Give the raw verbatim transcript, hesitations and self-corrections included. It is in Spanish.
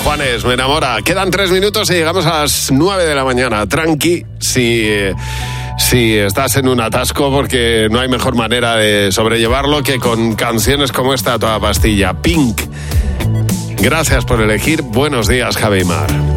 Juanes, me enamora. Quedan tres minutos y llegamos a las nueve de la mañana. Tranqui, si, si estás en un atasco, porque no hay mejor manera de sobrellevarlo que con canciones como esta a toda pastilla. Pink. Gracias por elegir. Buenos días, Javi Mar.